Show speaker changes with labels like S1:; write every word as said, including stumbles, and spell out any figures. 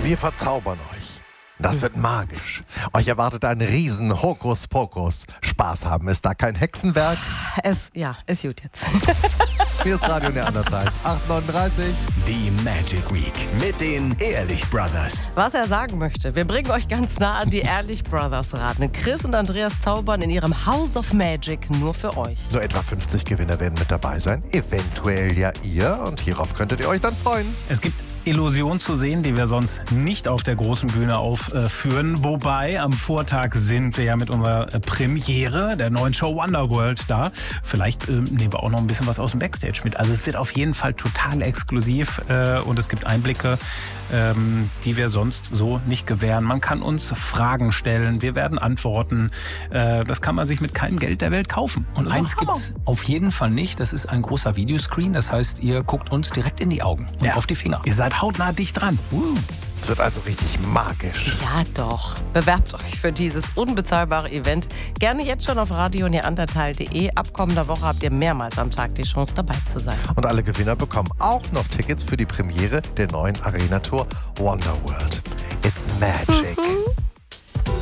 S1: Wir verzaubern euch. Das wird magisch. Euch erwartet ein riesen Hokuspokus. Spaß haben ist da kein Hexenwerk.
S2: Es, ja, ist gut jetzt.
S1: Hier ist Radio Neandertal. acht neununddreißig.
S3: Die Magic Week mit den Ehrlich Brothers.
S2: Was er sagen möchte, wir bringen euch ganz nah an die Ehrlich Brothers ran. Chris und Andreas zaubern in ihrem House of Magic nur für euch.
S1: Nur etwa fünfzig Gewinner werden mit dabei sein. Eventuell ja ihr. Und hierauf könntet ihr euch dann freuen.
S4: Es gibt Illusionen zu sehen, die wir sonst nicht auf der großen Bühne aufführen. Wobei am Vortag sind wir ja mit unserer Premiere der neuen Show Wonderworld da. Vielleicht äh, nehmen wir auch noch ein bisschen was aus dem Backstage mit. Also es wird auf jeden Fall total exklusiv äh, und es gibt Einblicke, ähm, die wir sonst so nicht gewähren. Man kann uns Fragen stellen, wir werden antworten. Äh, das kann man sich mit keinem Geld der Welt kaufen.
S5: Und eins gibt's auf jeden Fall nicht. Das ist ein großer Videoscreen. Das heißt, ihr guckt uns direkt in die Augen und
S4: Ja.
S5: auf die Finger.
S4: Ihr seid hautnah dicht dran. Uh.
S1: Es wird also richtig magisch.
S2: Ja doch. Bewerbt euch für dieses unbezahlbare Event. Gerne jetzt schon auf radio neandertal punkt de. Ab kommender Woche habt ihr mehrmals am Tag die Chance, dabei zu sein.
S1: Und alle Gewinner bekommen auch noch Tickets für die Premiere der neuen Arena-Tour Wonderworld. It's magic.
S2: Mhm.